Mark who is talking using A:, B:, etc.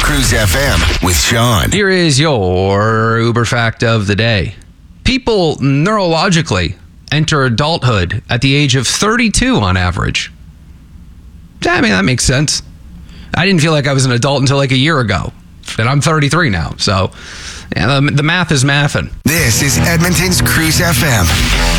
A: Cruise FM with Sean.
B: Here is your Uber fact of the day. People neurologically enter adulthood at the age of 32 on average. I mean, that makes sense. I didn't feel like I was an adult until like a year ago. And I'm 33 now. So yeah, the math is mathin'.
A: This is Edmonton's Cruise FM.